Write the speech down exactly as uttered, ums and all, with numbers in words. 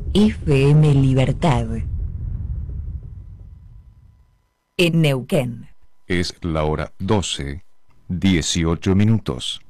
F M Libertad. En Neuquén. Es la hora doce, dieciocho minutos.